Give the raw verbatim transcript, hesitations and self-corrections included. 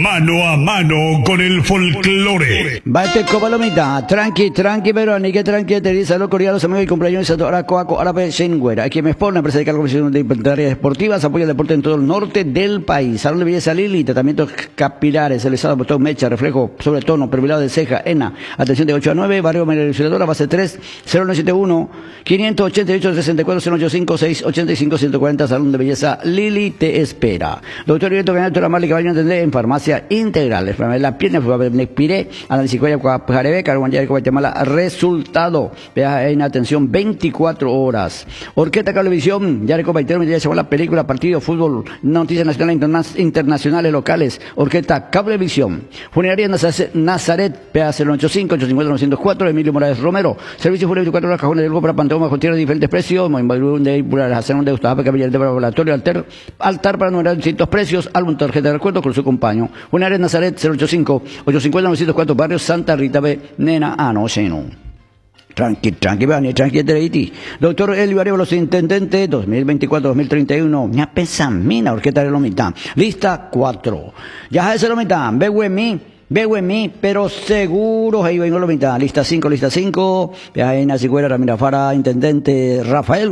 Mano a mano con el folclore. Bate Cobalomita, tranqui, tranqui, pero ni que tranqui, te dice los coreanos, amigos y cumpleaños, ahora Coaco, Árabe, Shenguera. Aquí me expone, empresa de cargo de inventarias deportivas, apoya el deporte en todo el norte del país. Salón de belleza Lili, tratamientos capilares, realizado botón, mecha, reflejo, sobre tono, perfilado de ceja, ENA. Atención de ocho a nueve, barrio Menerizuladora, base tres, cero nueve siete uno, cinco ocho ocho, seis cuatro, cero ocho cinco, seis ocho cinco, uno cuatro cero, Salón de belleza Lili te espera. Doctor Heriberto Cañal, doctora Marley Caballo, entender en farmacia integral. La pierna, me expiré, análisis cuella, Jarebe, Carguanyá, Guatemala, resultado. Vea en atención veinticuatro horas. Orquesta Cablevisión, ya recopaitero, ya se la película, partido, fútbol, noticias nacionales, interna internacionales, locales. Orquesta Cablevisión. Funeraria Nazaret, P A cero ocho cinco, ocho cinco cuatro, nueve cero cuatro, Emilio Morales Romero. Servicio Funerario veinticuatro horas, cajones del grupo para Panteón, bajo tierra de diferentes precios. De hacer un degustador, caballero de laboratorio, altar, altar para numerar distintos precios, álbum, tarjeta de recuerdo con su compañero. Funeraria Nazaret, cero ocho cinco, ocho cinco cuatro, nueve cero cuatro, barrio Santa Rita B, nena, ah, no, sé, no. Tranqui, tranqui, bani, tranqui, treiti. Doctor Elio Arevalo, intendente, dos mil veinticuatro dos mil treinta y uno. Ña pesamina, orquesta de Lomita. Lista cuatro. Ya es Lomita, veo en mí. Veo en mí, pero seguro ahí vengo Lomita. Lista cinco, lista cinco. Ya en Asigüera, Ramírez Fara, intendente Rafael